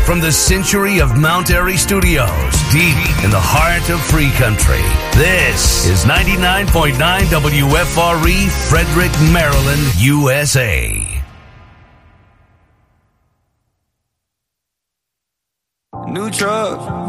from the Century of Mount Airy Studios, deep in the heart of free country. This is 99.9 WFRE, Frederick, Maryland, USA. New truck.